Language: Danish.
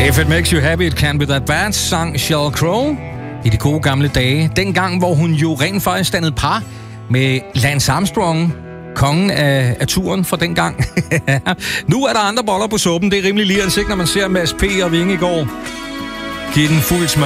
If it makes you happy, it can be that bad, sang Sheryl Crow i de gode gamle dage. Dengang, hvor hun jo rent faktisk dannede par med Lance Armstrong, kongen af turen fra dengang. Nu er der andre boller på suppen. Det er rimelig lige ansigt, når man ser Mads P. og Vingegaard give den fuld smør.